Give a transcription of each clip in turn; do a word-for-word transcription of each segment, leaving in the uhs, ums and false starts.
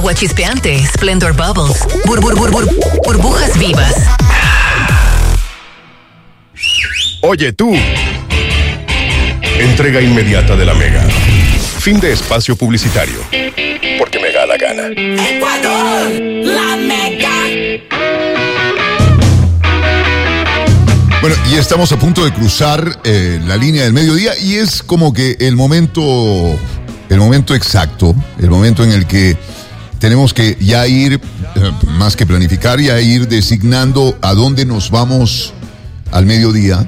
Agua chispeante, Splendor Bubbles, bur, bur, bur, bur, burbujas vivas. Oye tú, entrega inmediata de la Mega. Fin de espacio publicitario. Porque me da la gana. Ecuador, la Mega. Bueno, y estamos a punto de cruzar eh, la línea del mediodía y es como que el momento, el momento exacto, el momento en el que tenemos que ya ir, eh, más que planificar, ya ir designando a dónde nos vamos al mediodía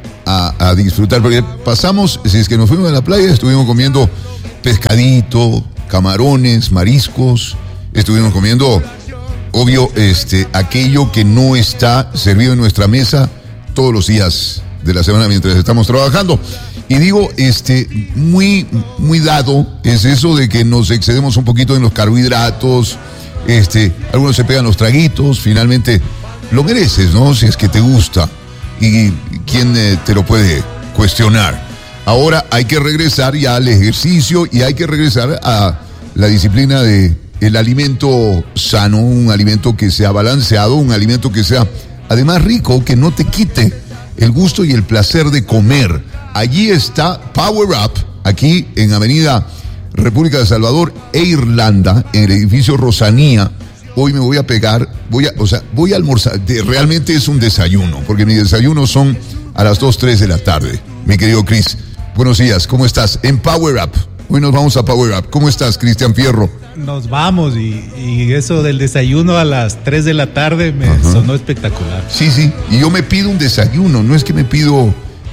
a, a disfrutar, porque pasamos, si es que nos fuimos a la playa, estuvimos comiendo pescadito, camarones, mariscos, estuvimos comiendo, obvio, este, aquello que no está servido en nuestra mesa todos los días de la semana mientras estamos trabajando. Y digo, este, muy, muy dado es eso de que nos excedemos un poquito en los carbohidratos, este, algunos se pegan los traguitos, finalmente lo mereces, ¿no? Si es que te gusta. ¿Y quién eh, te lo puede cuestionar? Ahora hay que regresar ya al ejercicio y hay que regresar a la disciplina de el alimento sano, un alimento que sea balanceado, un alimento que sea además rico, que no te quite el gusto y el placer de comer. Allí está Power Up, aquí en Avenida República de Salvador e Irlanda, en el edificio Rosanía. Hoy me voy a pegar, voy a, o sea, voy a almorzar, de, realmente es un desayuno, porque mis desayunos son a las dos, tres de la tarde. Mi querido Chris, buenos días, ¿cómo estás? En Power Up, hoy nos vamos a Power Up. ¿Cómo estás, Cristian Fierro? Nos vamos y, y eso del desayuno a las tres de la tarde me Ajá. sonó espectacular. Sí, sí, y yo me pido un desayuno, no es que me pido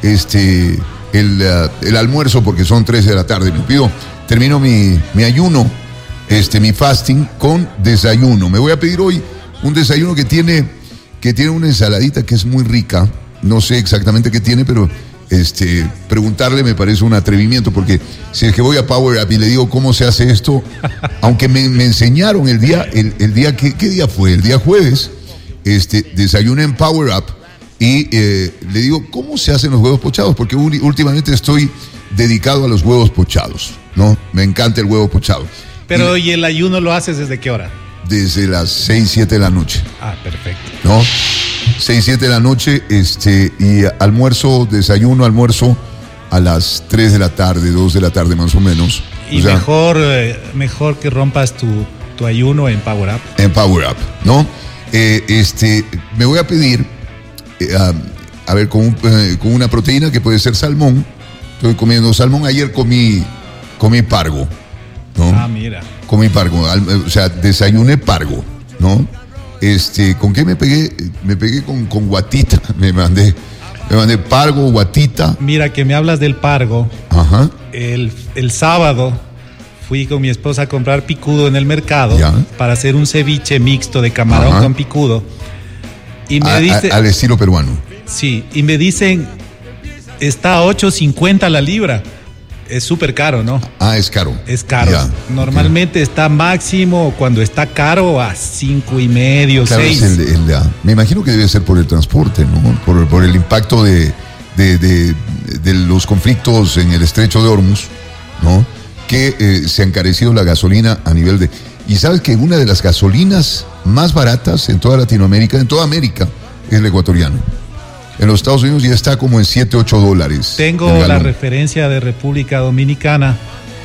este el, uh, el almuerzo porque son tres de la tarde, me pido, termino mi, mi ayuno, este mi fasting con desayuno. Me voy a pedir hoy un desayuno que tiene, que tiene una ensaladita que es muy rica, no sé exactamente qué tiene, pero Este, preguntarle me parece un atrevimiento, porque si es que voy a Power Up y le digo cómo se hace esto, aunque me, me enseñaron el día, el, el día que, ¿qué día fue? El día jueves, este, desayuné en Power Up y eh, le digo cómo se hacen los huevos pochados, porque últimamente estoy dedicado a los huevos pochados, ¿no? Me encanta el huevo pochado. Pero, ¿y, ¿y el ayuno lo haces desde qué hora? Desde las seis, siete de la noche. Ah, perfecto. ¿No? seis, siete de la noche, este, y almuerzo, desayuno, almuerzo a las tres de la tarde, dos de la tarde más o menos. Y o sea, mejor, eh, mejor que rompas tu, tu ayuno en Power Up. En Power Up, ¿no? Eh, este, me voy a pedir, eh, a, a ver, con, un, eh, con una proteína que puede ser salmón. Estoy comiendo salmón, ayer comí, comí pargo, ¿no? Ah, mira. Comí pargo, al, o sea, desayuné pargo, ¿no? Este, ¿con qué me pegué? Me pegué con, con guatita, me mandé, me mandé pargo, guatita. Mira, que me hablas del pargo. Ajá. El, el sábado fui con mi esposa a comprar picudo en el mercado ya. para hacer un ceviche mixto de camarón Ajá. con picudo. Y me a, dice, a, al estilo peruano. Sí, y me dicen, está a ocho cincuenta la libra. Es súper caro, ¿no? Ah, es caro. Es caro. Ya. Normalmente está máximo, cuando está caro, a cinco y medio, claro, seis. Es el, el, el, me imagino que debe ser por el transporte, ¿no? Por, por el impacto de, de, de, de los conflictos en el estrecho de Hormuz, ¿no? Que eh, se ha encarecido la gasolina a nivel de... Y sabes que una de las gasolinas más baratas en toda Latinoamérica, en toda América, es el ecuatoriano. En los Estados Unidos ya está como en siete, ocho dólares. Tengo la referencia de República Dominicana,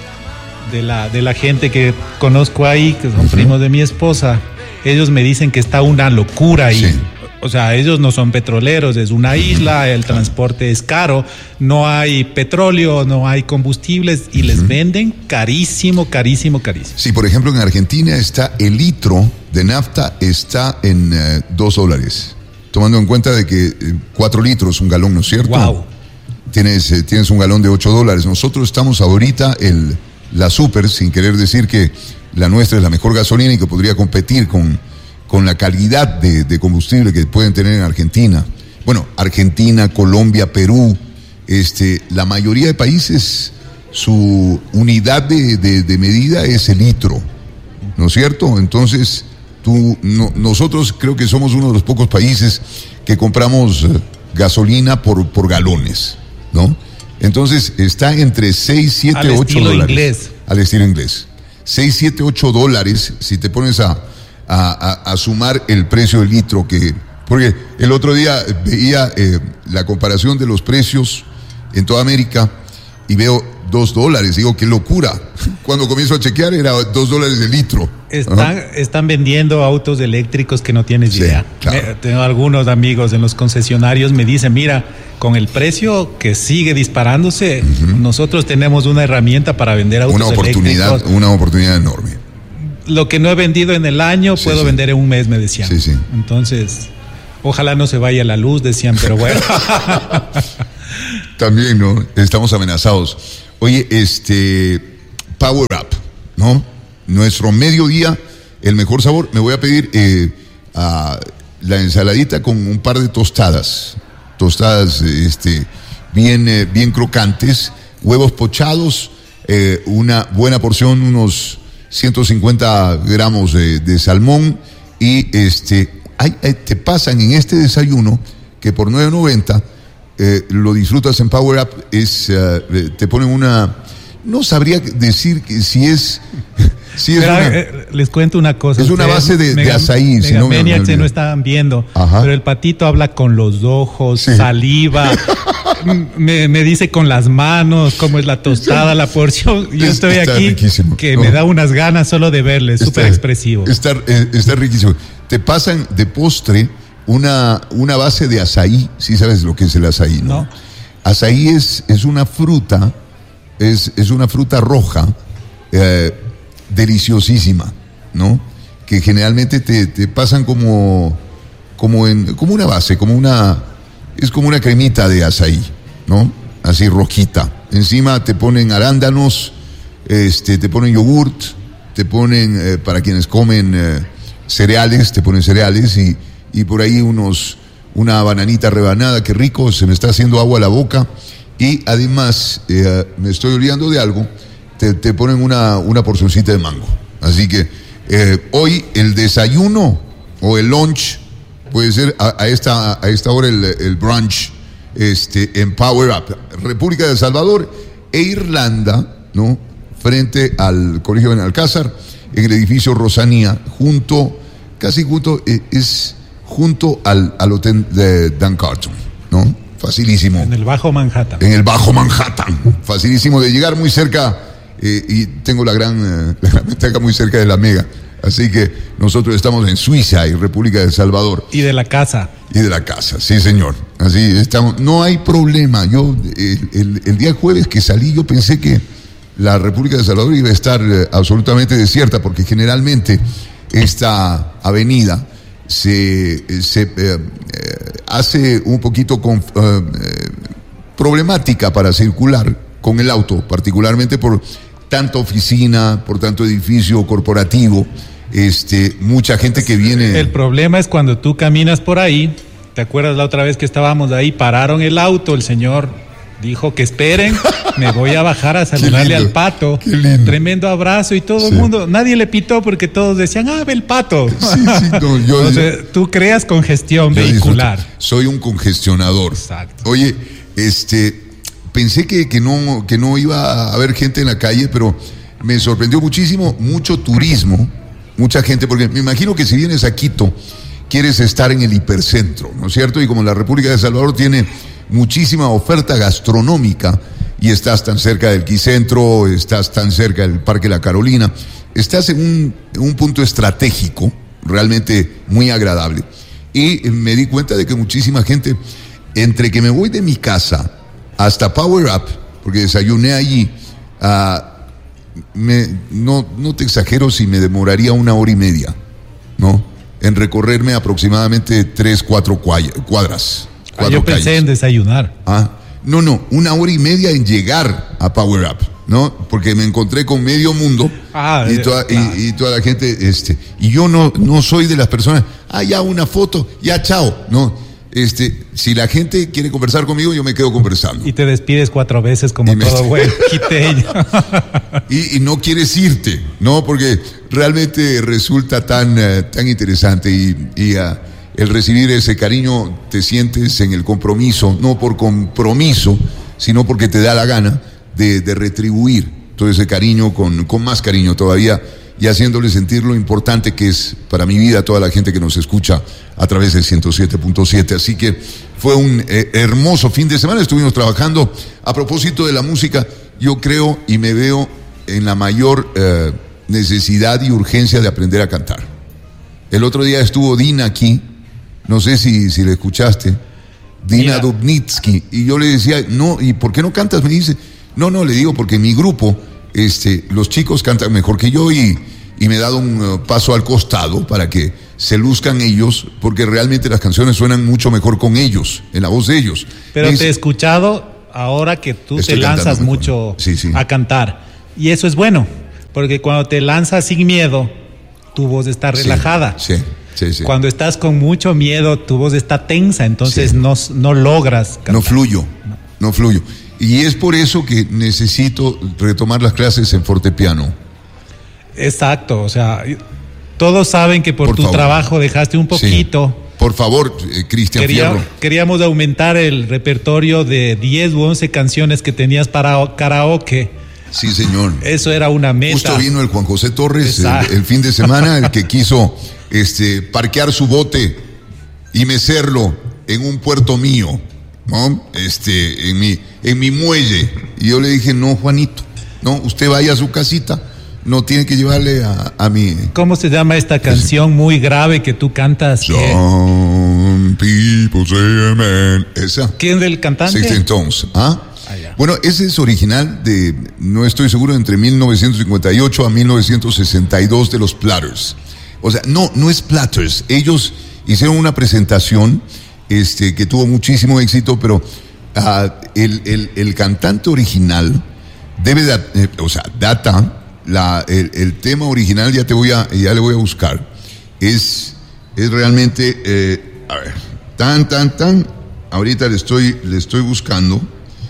de la, de la gente que conozco ahí, que son uh-huh. primos de mi esposa. Ellos me dicen que está una locura ahí. Sí. O sea, ellos no son petroleros, es una isla, el transporte es caro, no hay petróleo, no hay combustibles y uh-huh. les venden carísimo, carísimo, carísimo. Sí, por ejemplo, en Argentina está el litro de nafta está en uh, dos dólares. Tomando en cuenta de que eh, cuatro litros, un galón, ¿no es cierto? Wow. Tienes, eh, tienes un galón de ocho dólares. Nosotros estamos ahorita, el, la super, sin querer decir que la nuestra es la mejor gasolina y que podría competir con, con la calidad de, de combustible que pueden tener en Argentina. Bueno, Argentina, Colombia, Perú, este, la mayoría de países, su unidad de, de, de medida es el litro, ¿no es cierto? Entonces... Tú, no, nosotros creo que somos uno de los pocos países que compramos eh, gasolina por, por galones, ¿no? Entonces está entre seis, siete, ocho dólares. Al estilo inglés. Al estilo inglés. seis, siete, ocho dólares si te pones a, a, a, a sumar el precio del litro que... Porque el otro día veía eh, la comparación de los precios en toda América y veo dos dólares. Digo, qué locura. Cuando comienzo a chequear era dos dólares el litro. Están, están vendiendo autos eléctricos que no tienes Sí, idea. claro. Eh, tengo algunos amigos en los concesionarios, me dicen, mira, con el precio que sigue disparándose, uh-huh. nosotros tenemos una herramienta para vender autos una oportunidad, eléctricos. Una oportunidad enorme. Lo que no he vendido en el año, Sí, puedo sí. vender en un mes, me decían. Sí, sí. Entonces, ojalá no se vaya la luz, decían, pero bueno. También, ¿no? Estamos amenazados. Oye, este, Power Up, ¿no? Nuestro mediodía, el mejor sabor. Me voy a pedir eh, a la ensaladita con un par de tostadas. Tostadas, este, bien, eh, bien crocantes. Huevos pochados, eh, una buena porción, unos ciento cincuenta gramos de, de salmón. Y este, ay, ay, te pasan en este desayuno que por nueve noventa eh, lo disfrutas en Power Up, es, uh, te ponen una, no sabría decir que si es, si es Pero, una, eh, les cuento una cosa. es una ustedes, base de, de azaí, si no me, me Megamaniacs olvido. no estaban viendo, Ajá. pero el patito habla con los ojos, Sí. saliva, me, me dice con las manos cómo es la tostada, la porción. Yo Es- estoy está aquí riquísimo. que No. me da unas ganas solo de verle, Está- súper expresivo. Está, eh, está riquísimo. Te pasan de postre una, una base de azaí, si sabes lo que es el azaí, ¿no? No. Azaí es, es una fruta, es, es una fruta roja, eh, deliciosísima, ¿no? Que generalmente te, te pasan como, como, en, como una base, como una, es como una cremita de azaí, ¿no? Así rojita. Encima te ponen arándanos, este, te ponen yogurt, te ponen, eh, para quienes comen eh, cereales, te ponen cereales y, y por ahí unos, una bananita rebanada, qué rico, se me está haciendo agua a la boca. Y además, eh, me estoy olvidando de algo, te, te ponen una, una porcioncita de mango. Así que eh, hoy el desayuno o el lunch puede ser a, a, esta, a esta hora el, el brunch este, en Power Up. República de El Salvador e Irlanda, ¿no? Frente al Colegio Benalcázar, en el edificio Rosanía, junto, casi junto, eh, es junto al, al hotel de Dan Carlton, ¿no? Facilísimo. En el Bajo Manhattan. En el Bajo Manhattan. Facilísimo de llegar, muy cerca, eh, y tengo la gran, eh, la gran ventaja muy cerca de la Mega. Así que nosotros estamos en Suiza y República de El Salvador. Y de la casa. Y de la casa, sí señor. Así estamos. No hay problema. Yo, el, el, el día jueves que salí, yo pensé que la República de El Salvador iba a estar eh, absolutamente desierta, porque generalmente esta avenida se, se eh, eh, hace un poquito con, eh, eh, problemática para circular con el auto, particularmente por tanta oficina, por tanto edificio corporativo, este, mucha gente que viene. El problema es cuando tú caminas por ahí, ¿te acuerdas la otra vez que estábamos ahí? Pararon el auto, el señor dijo que esperen, me voy a bajar a saludarle lindo, al pato. qué lindo. Tremendo abrazo y todo Sí. el mundo, nadie le pitó porque todos decían, ah, ve el pato. Sí, sí, no, yo- Entonces, tú creas congestión Yo vehicular. disfruto. Soy un congestionador. Exacto. Oye, este, pensé que, que, no, que no iba a haber gente en la calle, pero me sorprendió muchísimo, mucho turismo, mucha gente, porque me imagino que si vienes a Quito, quieres estar en el hipercentro, ¿no es cierto? Y como la República de El Salvador tiene muchísima oferta gastronómica, y estás tan cerca del Quicentro, estás tan cerca del Parque La Carolina, estás en un, en un punto estratégico realmente muy agradable. Y me di cuenta de que muchísima gente, entre que me voy de mi casa hasta Power Up, porque desayuné allí, uh, me, no, no te exagero si me demoraría una hora y media, ¿no? En recorrerme aproximadamente tres, cuatro cuadras. Ah, Cuatro yo pensé calles. en desayunar. Ah, no, no, una hora y media en llegar a Power Up, ¿no? Porque me encontré con medio mundo Ah, y, toda, claro. y, y toda la gente, este, y yo no, no soy de las personas, ah, ya una foto, ya chao, no, este, si la gente quiere conversar conmigo, yo me quedo conversando. Y te despides cuatro veces como Y me- todo buen quiteño. Y, y no quieres irte, ¿no? Porque realmente resulta tan, eh, tan interesante y, y ah, el recibir ese cariño, te sientes en el compromiso, no por compromiso, sino porque te da la gana de, de retribuir todo ese cariño con, con más cariño todavía y haciéndole sentir lo importante que es para mi vida toda la gente que nos escucha a través del ciento siete punto siete. Así que fue un eh, hermoso fin de semana, estuvimos trabajando. A propósito de la música, yo creo y me veo en la mayor eh, necesidad y urgencia de aprender a cantar. El otro día estuvo Dina aquí, no sé si, si le escuchaste, Dina Mira. Dubnitsky, y yo le decía, no, ¿y por qué no cantas? Me dice, no, no, le digo, porque en mi grupo, este, los chicos cantan mejor que yo y, y me he dado un uh, paso al costado para que se luzcan ellos, porque realmente las canciones suenan mucho mejor con ellos, en la voz de ellos. Pero Me te dice, he escuchado ahora que tú Estoy te lanzas cantando mejor. mucho Sí, sí. a cantar. Y eso es bueno, porque cuando te lanzas sin miedo, tu voz está sí, relajada. Sí, sí, sí. Cuando estás con mucho miedo, tu voz está tensa, entonces Sí. no, no logras cantar. No fluyo, no fluyo. Y es por eso que necesito retomar las clases en fortepiano. Exacto, o sea, todos saben que por, Por tu favor. trabajo dejaste un poquito. Sí. Por favor, eh, Cristian Quería- Fierro. queríamos aumentar el repertorio de diez u once canciones que tenías para karaoke. Sí, señor. Eso era una meta. Justo vino el Juan José Torres el, Exacto. el fin de semana, el que quiso este, parquear su bote y mecerlo en un puerto mío, ¿no? Este, en mi, en mi muelle. Y yo le dije, no, Juanito, no, usted vaya a su casita, no tiene que llevarle a, a mi... ¿Cómo se llama esta canción muy grave que tú cantas? ¿Qué- Some people say amen. Esa. ¿Quién es el cantante? Sixteen Tones. ¿Ah? Ah, ya. Bueno, ese es original de, no estoy seguro, entre mil novecientos cincuenta y ocho a mil novecientos sesenta y dos de los Platters. O sea, no, no es Platters. Ellos hicieron una presentación este, que tuvo muchísimo éxito, pero ah, el, el, el cantante original debe, de, eh, o sea, data, la, el, el tema original, ya te voy a, ya le voy a buscar, es, es realmente, eh, a ver, tan, tan, tan, ahorita le estoy, le estoy buscando.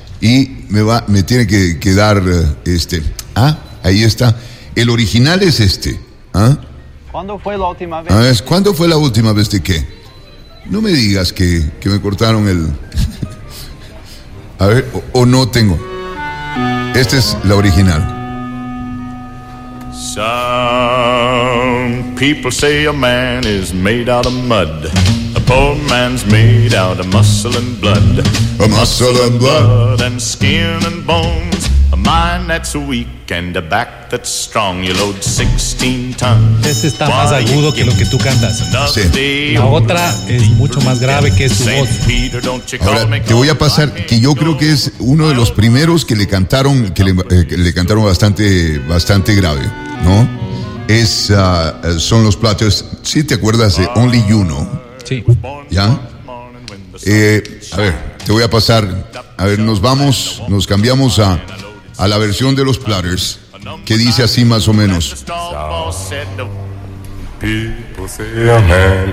Y me va, me tiene que, que dar eh, este. Ah, ahí está. El original es este. ¿Ah? ¿Cuándo fue la última vez? A ver, ¿cuándo fue la última vez de qué? No me digas que, que me cortaron el. A ver, o, o no tengo. Esta es la original. Some people say a man is made out of mud. A poor man's made out of muscle and blood. A muscle and blood. And skin and bones. A mind that's weak and a back that's strong. You load sixteen tons. Este está más agudo que lo que tú cantas. Sí. La otra es mucho más grave, que es su voz. Ahora, te voy a pasar que yo creo que es uno de los primeros que le cantaron, que le, eh, que le cantaron bastante, bastante grave, ¿no? Es, uh, son los Platters. ¿Sí te acuerdas de Only You, no? Sí. ¿Ya? Eh, a ver, te voy a pasar. A ver, nos vamos, nos cambiamos a, a la versión de los Platters, que dice así más o menos. People say a man